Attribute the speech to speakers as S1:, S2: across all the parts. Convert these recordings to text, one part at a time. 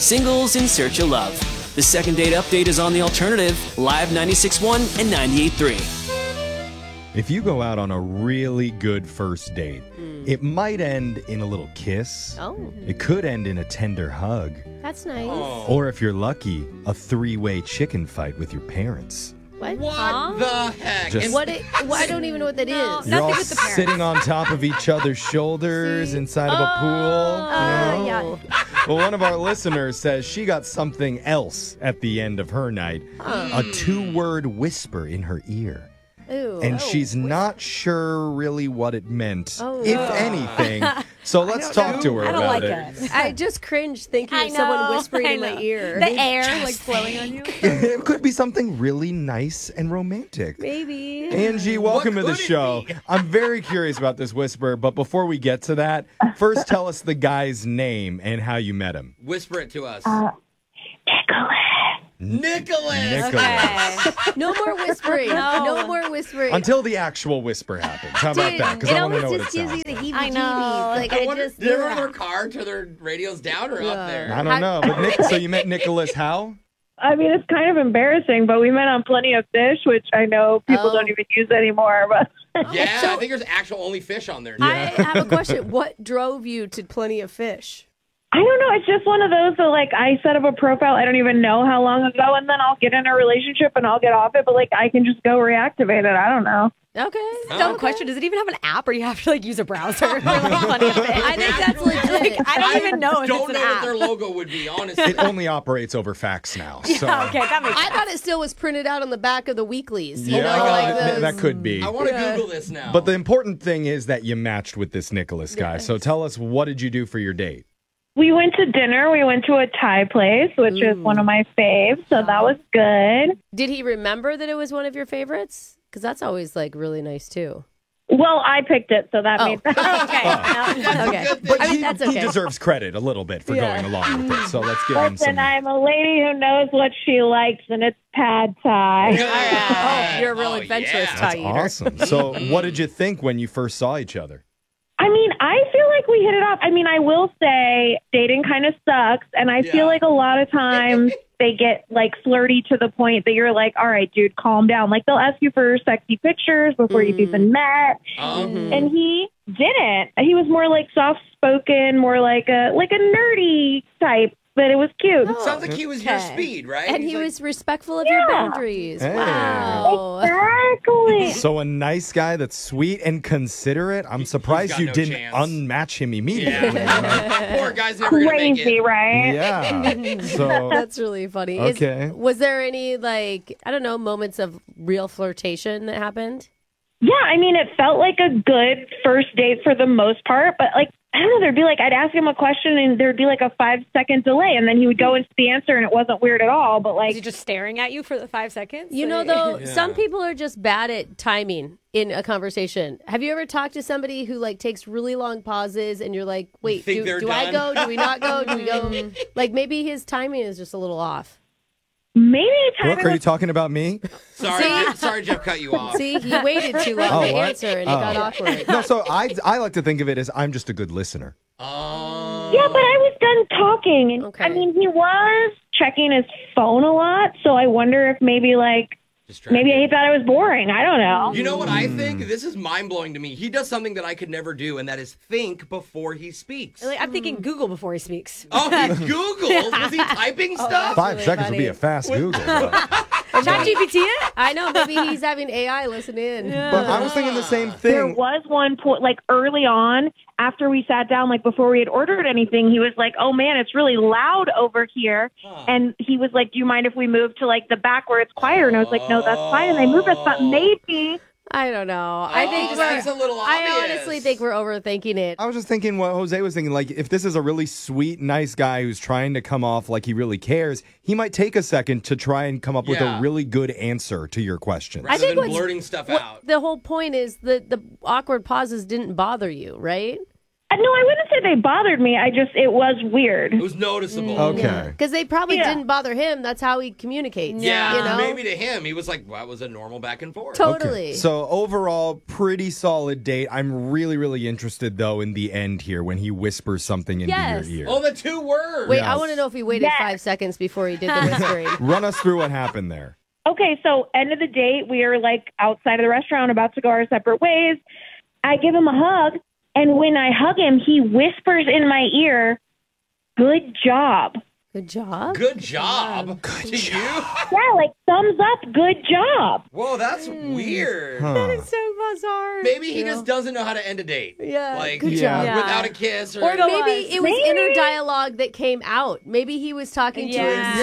S1: Singles in Search of Love. The second date update is on the alternative, Live 96.1 and 98.3.
S2: If you go out on a really good first date, it might end in a little kiss.
S3: Oh,
S2: It could end in a tender hug.
S3: that's nice.
S2: Or if you're lucky, a three-way chicken fight with your parents.
S3: What?
S4: What the heck?
S2: Just-
S4: And
S3: I don't even know what that is.
S2: You're all
S5: Nothing with the parents.
S2: sitting on top of each other's shoulders inside of a pool.
S5: Yeah.
S2: Well, one of our listeners says she got something else at the end of her night. A two-word whisper in her ear.
S3: Ooh.
S2: And she's not sure really what it meant,
S3: Oh,
S2: if
S3: no.
S2: anything. So let's talk to her
S5: I don't
S2: about
S5: like
S2: it.
S5: it.
S3: I just cringed thinking
S5: I
S3: of someone
S5: know,
S3: whispering
S5: I
S3: in my
S5: know.
S3: ear.
S5: The air like blowing on you.
S2: It could be something really nice and romantic.
S3: Maybe.
S2: Angie, welcome to the
S4: could it
S2: show.
S4: be?
S2: I'm very curious about this whisper, but before we get to that, first tell us the guy's name and how you met him.
S4: whisper it to us.
S2: Nicholas.
S4: Nicholas.
S5: Okay.
S3: No more whispering.
S5: No.
S3: No more whispering.
S2: Until the actual whisper happens. How about
S3: Dude,
S2: that? Because
S3: it
S2: I want to
S3: always
S2: know what it
S3: just gives
S2: sounds
S3: you the
S2: like.
S3: heebie-jeebies.
S5: I know.
S3: Like,
S4: I
S3: I
S4: wonder,
S3: just...
S4: did everyone in their car turn their radios down or up there?
S2: I don't know. But so you met Nicholas how?
S6: I mean, it's kind of embarrassing, but we met on Plenty of Fish, which I know people
S3: Oh.
S6: don't even use anymore. But
S4: Yeah, I think there's actual only fish on there.
S3: I have a question. What drove you to Plenty of Fish?
S6: I don't know. It's just one of those that, like, I set up a profile. I don't even know how long ago, and then I'll get in a relationship and I'll get off it. But like, I can just go reactivate it. I don't know.
S3: Okay.
S5: Dumb question. Does it even have an app, or you have to like use a browser? Funny of it.
S3: I think that's legit.
S5: I don't even know if
S4: don't
S5: it's an
S4: know what
S5: app.
S4: their logo would be, honestly.
S2: It only operates over fax now. So.
S5: Yeah, okay, that makes
S3: I
S5: sense.
S3: thought it still was printed out on the back of the weeklies. You
S2: Yeah,
S3: know, like those...
S2: that could be.
S4: I want to Google this now.
S2: But the important thing is that you matched with this Nicholas guy. So tell us, what did you do for your date?
S6: We went to dinner. We went to a Thai place, which is one of my faves. So that was good.
S3: Did he remember that it was one of your favorites? Because that's always like really nice too.
S6: Well, I picked it, so that
S3: Oh.
S6: made sense.
S5: Okay.
S3: Okay.
S2: But
S3: I mean,
S2: he,
S3: that's
S2: he
S3: okay.
S2: deserves credit a little bit for going along with it. So let's give him
S6: Listen,
S2: some.
S6: I'm a lady who knows what she likes, and it's pad Thai.
S4: Yeah.
S5: Oh, you're a real adventurous
S4: yeah.
S5: Thai
S2: That's
S5: eater.
S2: awesome. So what did you think when you first saw each other?
S6: I mean, I feel like we hit it off. I mean, I will say dating kind of sucks. And I feel like a lot of times they get like flirty to the point that you're like, all right, dude, calm down. Like they'll ask you for sexy pictures before you've even met. And he didn't. He was more like soft spoken, more like a nerdy type, but it was cute.
S4: Sounds like he was your
S5: Okay.
S4: speed, right?
S3: And
S4: He's
S3: he
S4: like,
S3: was respectful of your boundaries.
S2: Hey.
S3: Wow.
S6: Exactly.
S2: So a nice guy that's sweet and considerate. I'm surprised
S4: got
S2: you
S4: no
S2: didn't
S4: chance.
S2: unmatch him immediately.
S4: Yeah. Poor guy's never going to make
S6: Crazy,
S4: it.
S6: right?
S2: Yeah. So
S3: That's really funny.
S2: Okay.
S3: Was there any, like, I don't know, moments of real flirtation that happened?
S6: Yeah, I mean, it felt like a good first date for the most part, but like, I don't know, there'd be like, I'd ask him a question and there'd be like a 5-second delay and then he would go into the answer and it wasn't weird at all, but
S5: Is
S6: like,
S5: he just staring at you for the 5 seconds?
S3: You know, though, some people are just bad at timing in a conversation. Have you ever talked to somebody who, like, takes really long pauses and you're like, wait,
S4: think they're
S3: do I
S4: done?
S3: go? Do we not go? Do we go? Like, maybe his timing is just a little off.
S6: maybe
S2: Brooke,
S6: timing
S2: are you
S6: was
S2: talking about me?
S4: Sorry, Jeff cut you off.
S3: See, he waited too long
S2: Oh,
S3: to
S2: what?
S3: answer and it got awkward.
S2: No, so I like to think of it as I'm just a good listener.
S6: Yeah, but I was done talking. And
S3: Okay.
S6: I mean, he was checking his phone a lot, so I wonder if maybe like, maybe he thought I was boring. I don't know.
S4: You know what I think? This is mind-blowing to me. He does something that I could never do, and that is think before he speaks.
S5: Like, I'm thinking Google before he speaks.
S4: Oh, he Googles? Was he typing stuff?
S2: 5
S3: really
S2: seconds would be
S3: funny.
S2: a fast Google. But,
S5: ChatGPT it?
S3: I know, maybe he's having AI listen in.
S2: but I was thinking the same
S6: There
S2: thing.
S6: was one point, like early on, after we sat down, like before we had ordered anything, he was like, "Oh man, it's really loud over here," and he was like, "Do you mind if we move to like the back where it's quieter?" And I was like, "No, that's fine." And they moved us, but maybe.
S3: I don't know. I think
S4: that's a little obvious.
S3: I honestly think we're overthinking it.
S2: I was just thinking what Jose was thinking. Like, if this is a really sweet, nice guy who's trying to come off like he really cares, he might take a second to try and come up with
S4: Yeah.
S2: a really good answer to your question.
S4: Rather
S3: think
S4: than
S3: what's-
S4: blurting stuff
S3: What-
S4: out.
S3: the whole point is that the awkward pauses didn't bother you, right?
S6: No, I wouldn't say they bothered me. It was weird.
S4: It was noticeable.
S2: Okay.
S3: Because they probably didn't bother him. That's how he communicates.
S4: Yeah,
S3: you know?
S4: maybe to him, he was like, well, that was a normal back and forth.
S3: Totally.
S2: So overall, pretty solid date. I'm really, really interested, though, in the end here when he whispers something into
S5: Yes.
S2: your ear.
S4: Oh, the 2 words.
S3: Wait,
S2: Yes.
S3: I want to know if he waited 5 seconds before he did the whispering.
S2: Run us through what happened there.
S6: Okay, so end of the date, we are like outside of the restaurant, about to go our separate ways. I give him a hug, and when I hug him, he whispers in my ear, "Good job."
S3: Good job.
S4: Good job. To you?
S6: Yeah, like thumbs up, good job.
S4: Whoa, that's weird.
S2: Huh.
S3: So bizarre.
S4: Maybe he just doesn't know how to end a date.
S3: Yeah,
S4: Like,
S3: good
S2: job.
S5: Yeah.
S4: without a kiss or
S3: Maybe it was
S6: Maybe.
S3: inner dialogue that came out. Maybe he was talking to himself.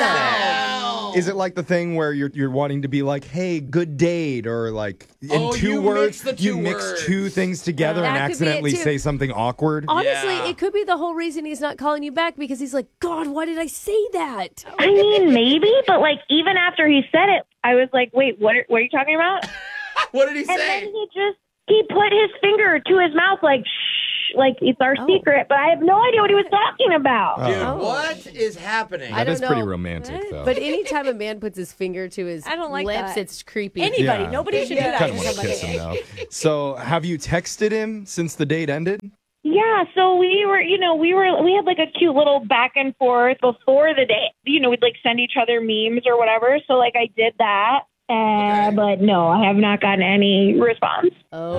S4: Wow.
S2: Is it like the thing where you're wanting to be like, hey, good date, or like in
S4: Oh,
S2: 2
S4: you
S2: words,
S4: mix the
S2: you
S4: 2
S2: mix
S4: words.
S2: 2 things together and
S3: That could be it,
S2: accidentally
S3: too.
S2: say something awkward?
S3: Honestly,
S4: Yeah.
S3: it could be the whole reason he's not calling you back because he's like, God, why did I say that?
S6: I mean, maybe, but like even after he said it, I was like, wait, what are you talking about?
S4: What did he
S6: And
S4: say?
S6: then he put his finger to his mouth like, shh, like it's our secret, but I have no idea what he was talking about.
S4: Dude,
S3: Oh.
S4: what is happening?
S3: I
S2: That is
S3: don't
S2: pretty
S3: know.
S2: romantic, though.
S3: But anytime a man puts his finger to his
S5: I don't like
S3: lips,
S5: that.
S3: it's creepy.
S5: Anybody.
S2: Yeah.
S5: Nobody should do that.
S2: kind
S5: to
S2: of want to
S5: somebody.
S2: kiss him, though. So have you texted him since the date ended?
S6: Yeah, so we had like a cute little back and forth before the date. We'd like send each other memes or whatever. So like I did that. But no, I have not gotten any response.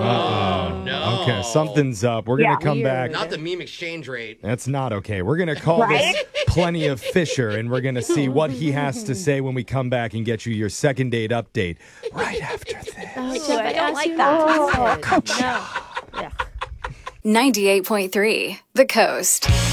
S4: Oh, no.
S2: Okay, something's up. We're going
S6: Yeah.
S2: to come back.
S4: Not the meme exchange rate.
S2: That's not okay. We're going to call
S6: Right?
S2: this Plenty of Fisher, and we're going to see what he has to say when we come back and get you your second date update right after this.
S3: Except
S5: I don't
S3: asked
S5: like
S3: you
S5: that.
S3: not to. No.
S7: 98.3 The Coast.